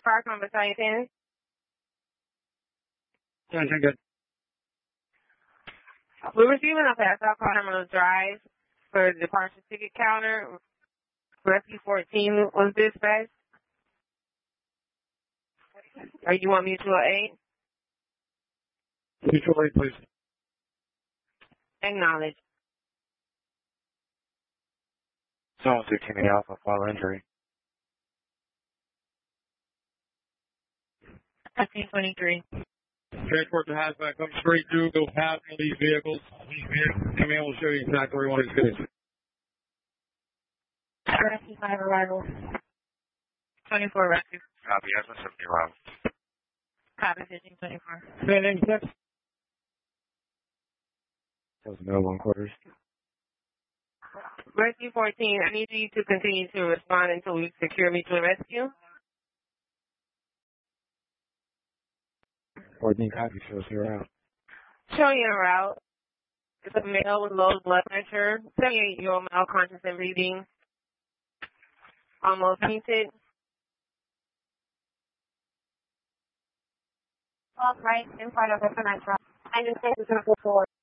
Park on Battalion 10. Good. We're receiving a pass-out call Terminal Drive for the departure ticket counter. Rescue 14 was dispatched. Or you want Mutual Aid? Mutual Aid, please. Acknowledge. Zone 16 Alpha, file injury. 1523. Transport to hazmat, come straight through, go past one of these vehicles. Come in, we'll show you exactly where you want to get. Rescue 5 arrival. 24 rescue. Copy, hazmat 70 arrival. Copy 1524. Standing steps. That was no one quarters. Rescue 14, I need you to continue to respond until we secure Mutual Rescue. 14 copy, shows you're out. Showing you a route. It's a male with low blood pressure, 78-year-old male, conscious and breathing, almost fainted. Off right in front of the connector. And in space is going to go forward.